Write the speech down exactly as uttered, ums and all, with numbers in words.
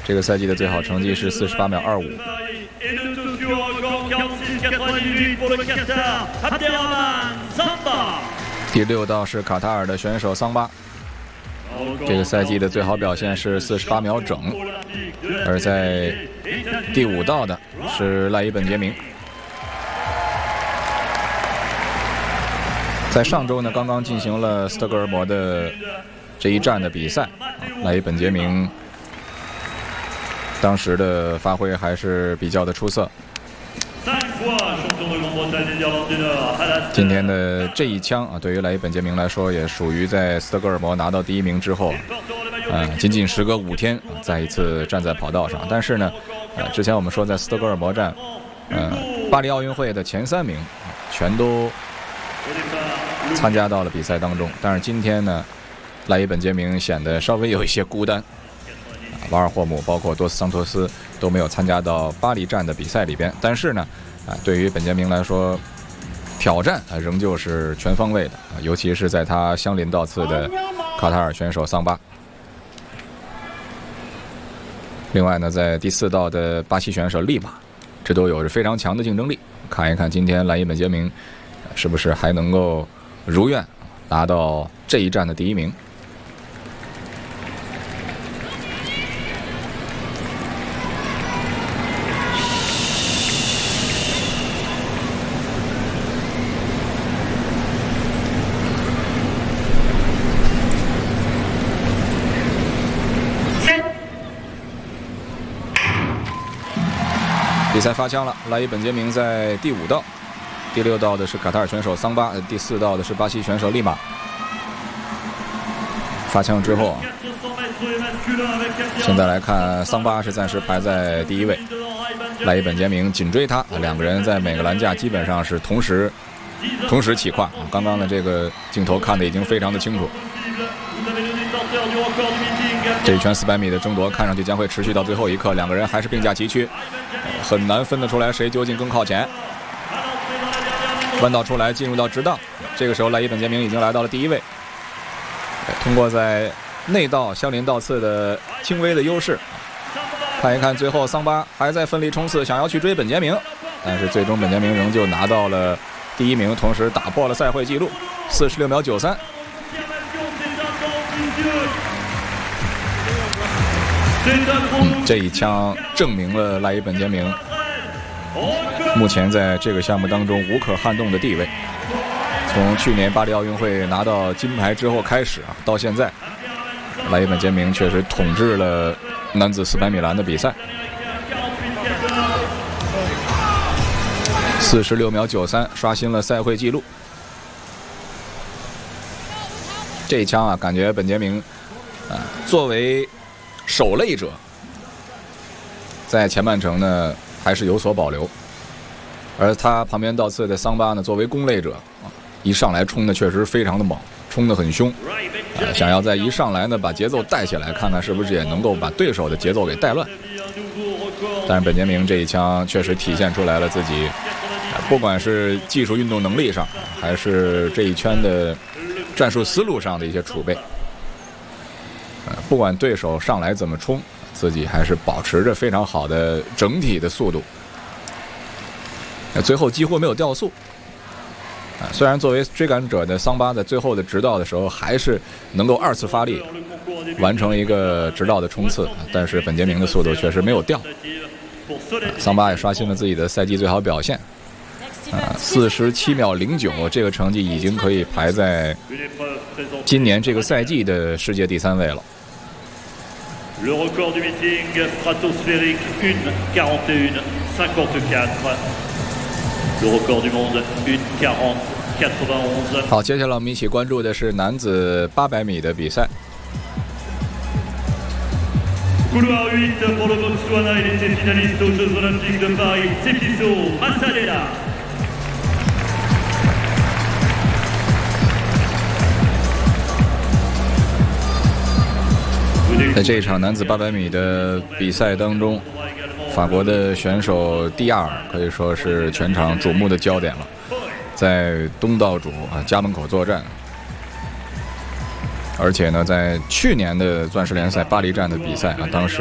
这个赛季的最好成绩是四十八秒二五。第六道是卡塔尔的选手桑巴，这个赛季的最好表现是四十八秒整，而在第五道的是赖伊本杰明。在上周呢，刚刚进行了斯德哥尔摩的这一站的比赛，赖伊本杰明当时的发挥还是比较的出色。今天的这一枪啊，对于赖伊本杰明来说，也属于在斯德哥尔摩拿到第一名之后，呃，仅仅时隔五天再一次站在跑道上。但是呢，呃，之前我们说在斯德哥尔摩站，呃，巴黎奥运会的前三名全都参加到了比赛当中，但是今天呢，赖伊本杰明显得稍微有一些孤单。瓦尔霍姆包括多斯桑托斯都没有参加到巴黎站的比赛里边，但是呢，啊，对于本杰明来说，挑战啊仍旧是全方位的，啊，尤其是在他相邻到次的卡塔尔选手桑巴。另外呢，在第四道的巴西选手利马，这都有着非常强的竞争力。看一看今天赖伊本杰明是不是还能够如愿拿到这一站的第一名。比赛发枪了，赖伊本杰明在第五道，第六道的是卡塔尔选手桑巴，第四道的是巴西选手利马。发枪之后，现在来看，桑巴是暂时排在第一位，赖伊本杰明紧追他，两个人在每个栏架基本上是同时同时起跨。刚刚的这个镜头看的已经非常的清楚。这一圈四百米的争夺看上去将会持续到最后一刻，两个人还是并驾齐驱，很难分得出来谁究竟更靠前。弯道出来进入到直道，这个时候赖伊本杰明已经来到了第一位，通过在内道相邻道次的轻微的优势，看一看最后桑巴还在奋力冲刺，想要去追本杰明，但是最终本杰明仍旧拿到了第一名，同时打破了赛会纪录四十六秒九三。嗯，这一枪证明了赖伊本杰明目前在这个项目当中无可撼动的地位。从去年巴黎奥运会拿到金牌之后开始啊，到现在，赖伊本杰明确实统治了男子四百米栏的比赛。四十六秒九三，刷新了赛会纪录。这一枪啊，感觉本杰明啊，作为守擂者，在前半程呢还是有所保留，而他旁边道次的桑巴呢，作为攻擂者啊，一上来冲的确实非常的猛，冲得很凶，啊，想要在一上来呢把节奏带起来，看看是不是也能够把对手的节奏给带乱。但是本杰明这一枪确实体现出来了自己，不管是技术运动能力上，还是这一圈的战术思路上的一些储备。不管对手上来怎么冲，自己还是保持着非常好的整体的速度，最后几乎没有掉速。虽然作为追赶者的桑巴在最后的直道的时候还是能够二次发力完成一个直道的冲刺，但是本杰明的速度确实没有掉。桑巴也刷新了自己的赛季最好表现，啊，四十七秒零九，这个成绩已经可以排在今年这个赛季的世界第三位了。 Le record du meeting stratosphérique une quarante-et-un cinquante-quatre. Le record du monde une quarante quatre-vingt-onze. 好，接下来我们一起关注的是男子八百米的比赛。 Couloir huit pour le Botswana, il était finaliste aux Jeux Olympiques de Paris. Tsepiso Massalela. 在这一场男子八百米的比赛当中，法国的选手蒂亚尔可以说是全场瞩目的焦点了，在东道主啊家门口作战，而且呢，在去年的钻石联赛巴黎站的比赛啊，当时